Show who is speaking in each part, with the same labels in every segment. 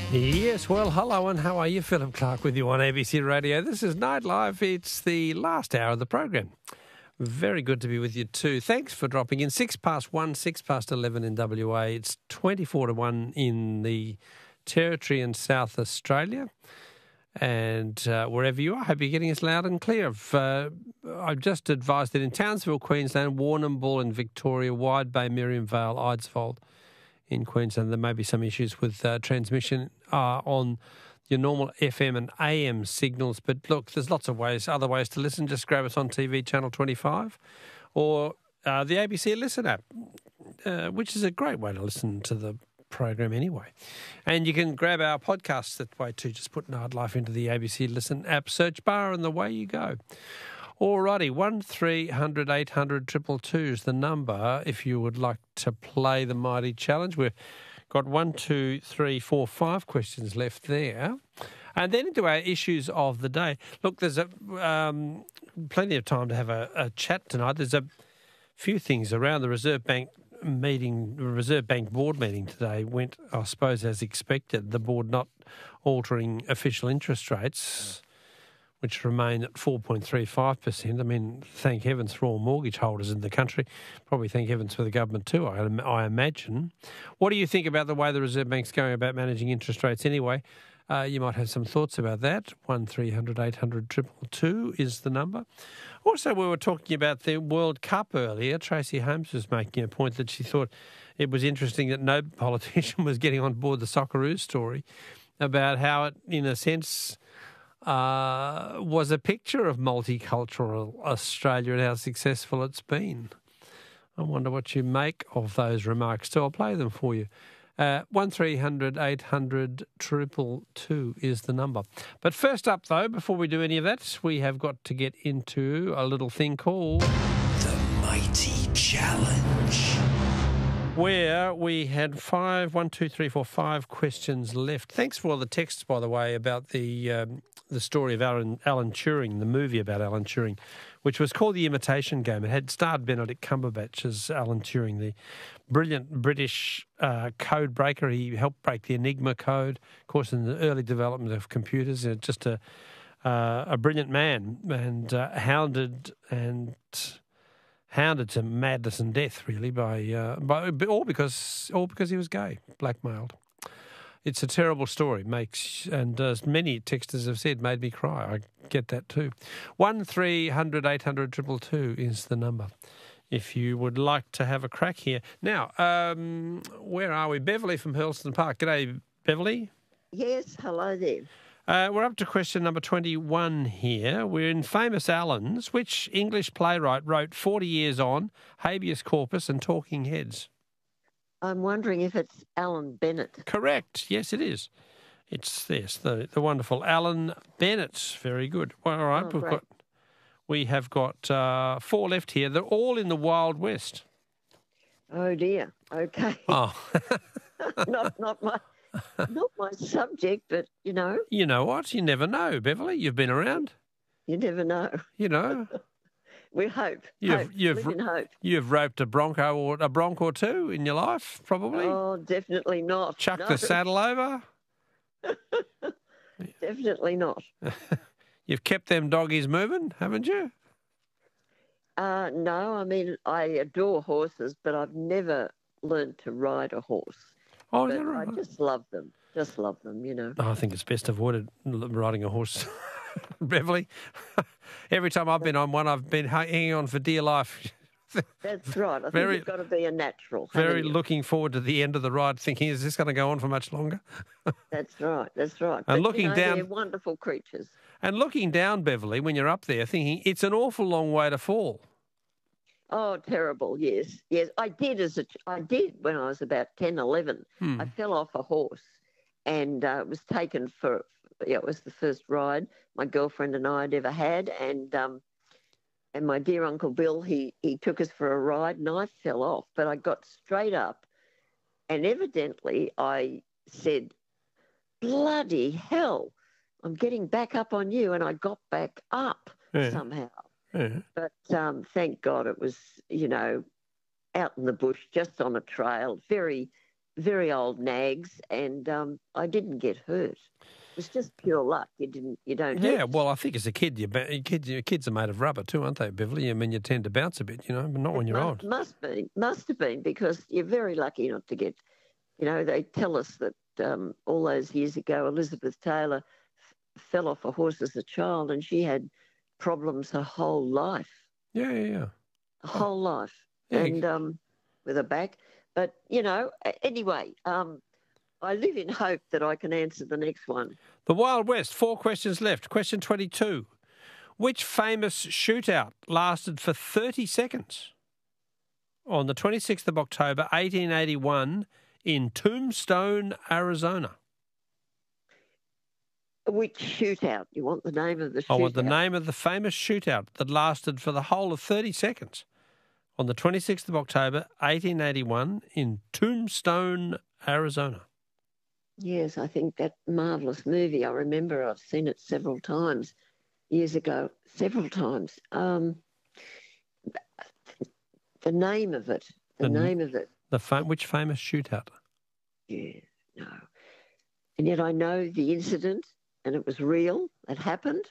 Speaker 1: Yes, well, hello and how are you? Philip Clark with you on ABC Radio. This is Night Live. It's the last hour of the program. Very good to be with you too. Thanks for dropping in. 1:06, 11 in WA. It's 24-1 in the Territory in South Australia. And wherever you are, I hope you're getting us loud and clear. I've just advised that in Townsville, Queensland, Warrnambool in Victoria, Wide Bay, Miriam Vale, Eidsvold in Queensland, there may be some issues with transmission on your normal FM and AM signals. But look, there's lots of other ways to listen. Just grab us on TV, Channel 25, or the ABC Listen app, which is a great way to listen to the program anyway. And you can grab our podcasts that way too. Just put Nightlife into the ABC Listen app search bar and away you go. Alrighty, 1300 800 222 is the number if you would like to play the Mighty Challenge. We've got 1, 2, 3, 4, 5 questions left there. And then into our issues of the day. Look, there's plenty of time to have a chat tonight. There's a few things around. The Reserve Bank board meeting today went, I suppose, as expected. The board not altering official interest rates, which remain at 4.35%. I mean, thank heavens for all mortgage holders in the country. Probably thank heavens for the government too, I imagine. What do you think about the way the Reserve Bank's going about managing interest rates anyway? You might have some thoughts about that. 1300 800 222 is the number. Also, we were talking about the World Cup earlier. Tracy Holmes was making a point that she thought it was interesting that no politician was getting on board the Socceroos story about how it, in a sense, was a picture of multicultural Australia and how successful it's been. I wonder what you make of those remarks. So I'll play them for you. 1300 800 222 is the number. But first up, though, before we do any of that, we have got to get into a little thing called
Speaker 2: The Mighty Challenge,
Speaker 1: where we had 5 questions left. Thanks for all the texts, by the way, about the story of Alan Turing, the movie about Alan Turing, which was called The Imitation Game. It had starred Benedict Cumberbatch as Alan Turing, the brilliant British code breaker. He helped break the Enigma code, of course, in the early development of computers. Just a brilliant man, and hounded to madness and death, really, by all because he was gay, blackmailed. It's a terrible story, and as many texters have said, made me cry. I get that too. 1300 800 222 is the number if you would like to have a crack here. Now, where are we? Beverly from Hurlston Park. G'day, Beverly.
Speaker 3: Yes, hello there.
Speaker 1: We're up to question number 21 here. We're in Famous Allens. Which English playwright wrote 40 Years On, Habeas Corpus and Talking Heads?
Speaker 3: I'm wondering if it's Alan Bennett.
Speaker 1: Correct. Yes, it is. It's the wonderful Alan Bennett. Very good. Well, all right, we have got 4 left here. They're all in the Wild West.
Speaker 3: Oh dear. Okay.
Speaker 1: Oh,
Speaker 3: not my subject, but you know.
Speaker 1: You know what? You never know, Beverly. You've been around.
Speaker 3: You never know.
Speaker 1: You know.
Speaker 3: We hope.
Speaker 1: You've
Speaker 3: Live in hope.
Speaker 1: You've roped a bronc or two in your life, probably.
Speaker 3: Oh, definitely not.
Speaker 1: Chucked the saddle over.
Speaker 3: Definitely not.
Speaker 1: You've kept them doggies moving, haven't you?
Speaker 3: No, I mean, I adore horses, but I've never learned to ride a horse.
Speaker 1: Oh,
Speaker 3: but
Speaker 1: is that right?
Speaker 3: I just love them. Just love them, you know.
Speaker 1: Oh, I think it's best avoided riding a horse, Beverly. Every time I've been on one, I've been hanging on for dear life.
Speaker 3: That's right. I think you've got to be a natural.
Speaker 1: Very looking forward to the end of the ride, thinking, is this going to go on for much longer?
Speaker 3: That's right. That's right.
Speaker 1: And
Speaker 3: but,
Speaker 1: looking down,
Speaker 3: they're wonderful creatures.
Speaker 1: And looking down, Beverly, when you're up there, thinking it's an awful long way to fall.
Speaker 3: Oh, terrible! Yes. I did when I was about 10, 11. I fell off a horse, and was taken for. It was the first ride my girlfriend and I had ever had, and my dear Uncle Bill, he took us for a ride, and I fell off, but I got straight up, and evidently I said, "Bloody hell, I'm getting back up on you," and I got back up somehow. Yeah. But thank God it was, out in the bush, just on a trail, very, very old nags, and I didn't get hurt. It was just pure luck. You don't.
Speaker 1: Yeah,
Speaker 3: hurt.
Speaker 1: well, I think as a kid, kids are made of rubber too, aren't they, Beverly? I mean, you tend to bounce a bit, but not when you're old.
Speaker 3: Must have been, because you're very lucky not to get. They tell us that all those years ago, Elizabeth Taylor fell off a horse as a child, and she had problems her whole life.
Speaker 1: Yeah.
Speaker 3: A whole life,
Speaker 1: Yeah.
Speaker 3: and with her back. But anyway, I live in hope that I can answer the next one.
Speaker 1: The Wild West. 4 questions left. Question 22. Which famous shootout lasted for 30 seconds on the 26th of October, 1881 in Tombstone, Arizona?
Speaker 3: Which shootout? You want the name of the shootout?
Speaker 1: I want the name of the famous shootout that lasted for the whole of 30 seconds on the 26th of October, 1881 in Tombstone, Arizona.
Speaker 3: Yes, I think that marvellous movie. I remember I've seen it several times years ago, several times. The name of it,
Speaker 1: Which famous shootout?
Speaker 3: Yeah, no. And yet I know the incident, and it was real. It happened.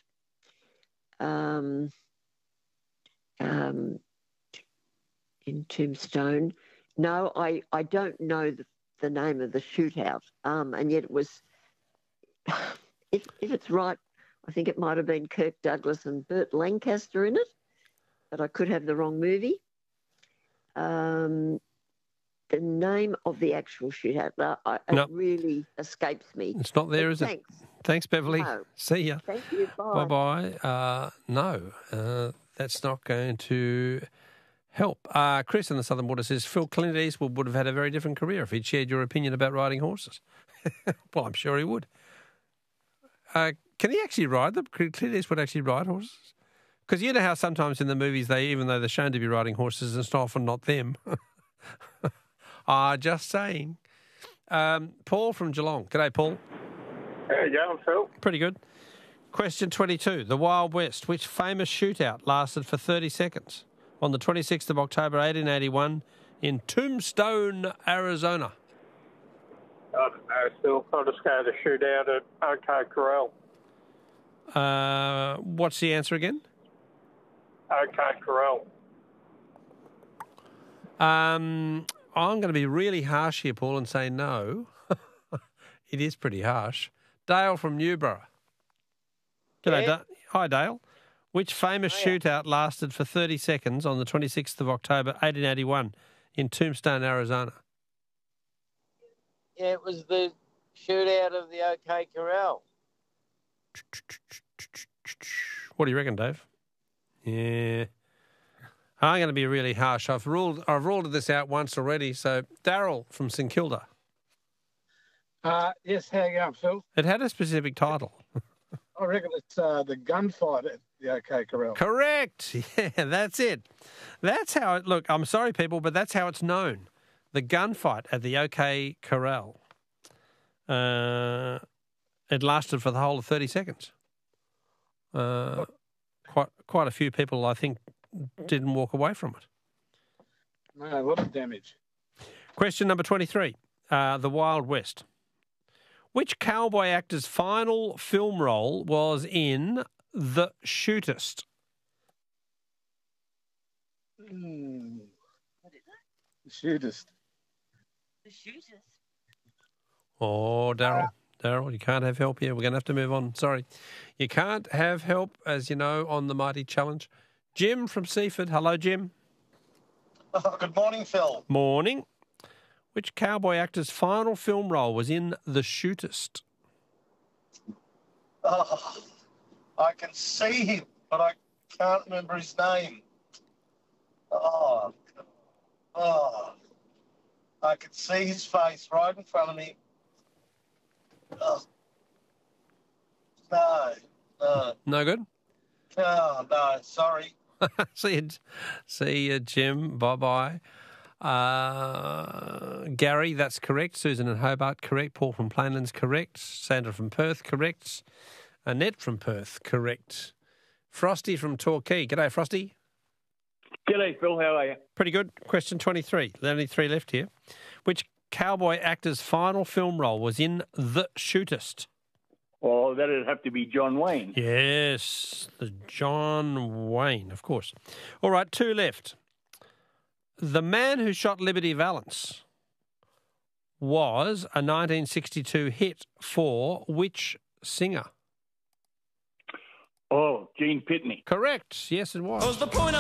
Speaker 3: In Tombstone. No, I don't know the name of the shootout. And yet it was, if it's right, I think it might have been Kirk Douglas and Burt Lancaster in it, but I could have the wrong movie. The name of the actual shootout, it really escapes me.
Speaker 1: It's not there, is it? Thanks, Beverly.
Speaker 3: No.
Speaker 1: See ya.
Speaker 3: Thank you. Bye.
Speaker 1: Bye-bye. No, that's not going to help. Chris in the Southern Water says, Phil, Clint Eastwood would have had a very different career if he'd shared your opinion about riding horses. Well, I'm sure he would. Can he actually ride them? Could Clint Eastwood actually ride horses? Because you know how sometimes in the movies, even though they're shown to be riding horses, it's often not them. Just saying. Paul from Geelong. G'day, Paul.
Speaker 4: How you going, Phil?
Speaker 1: Pretty good. Question 22. The Wild West. Which famous shootout lasted for 30 seconds on the 26th of October, 1881 in Tombstone, Arizona?
Speaker 4: I don't know, Phil. I'll just go to shootout at OK Corral.
Speaker 1: What's the answer again?
Speaker 4: OK Corral.
Speaker 1: I'm going to be really harsh here, Paul, and say no. It is pretty harsh. Dale from Newborough. G'day,
Speaker 5: Yeah.
Speaker 1: Hi, Dale. Which famous shootout lasted for 30 seconds on the 26th of October, 1881 in Tombstone, Arizona?
Speaker 5: Yeah, it was the shootout of the OK Corral.
Speaker 1: What do you reckon, Dave? Yeah. I'm going to be really harsh. I've ruled this out once already. So, Darryl from St Kilda.
Speaker 6: Yes, how you going, Phil?
Speaker 1: It had a specific title.
Speaker 6: I reckon it's the gunfight at the OK Corral.
Speaker 1: Correct. Yeah, that's it. That's how it... Look, I'm sorry, people, but that's how it's known. The gunfight at the OK Corral. It lasted for the whole of 30 seconds. Quite a few people, I think, didn't walk away from it.
Speaker 6: No, a lot of damage.
Speaker 1: Question number 23. The Wild West. Which cowboy actor's final film role was in The Shootist?
Speaker 3: What is it?
Speaker 6: The Shootist.
Speaker 3: The Shootist.
Speaker 1: Oh, Darryl, you can't have help here. We're going to have to move on. Sorry. You can't have help, as you know, on the Mighty Challenge. Jim from Seaford. Hello, Jim.
Speaker 7: Oh, good morning, Phil.
Speaker 1: Morning. Which cowboy actor's final film role was in The Shootist?
Speaker 7: Oh, I can see him, but I can't remember his name. Oh, I can see his face right in front of me. Oh. No.
Speaker 1: No good?
Speaker 7: Oh, no, sorry.
Speaker 1: See you, Jim. Bye-bye. Gary, that's correct. Susan in Hobart, correct. Paul from Plainlands, correct. Sandra from Perth, correct. Annette from Perth, correct. Frosty from Torquay. G'day, Frosty.
Speaker 8: G'day, Phil. How are you?
Speaker 1: Pretty good. Question 23. There's only 3 left here. Which cowboy actor's final film role was in The Shootist?
Speaker 8: Well, that'd have to be John Wayne.
Speaker 1: Yes, the John Wayne, of course. All right, 2 left. The Man Who Shot Liberty Valance was a 1962 hit for which singer?
Speaker 8: Oh, Gene Pitney.
Speaker 1: Correct. Yes, it was.
Speaker 2: The point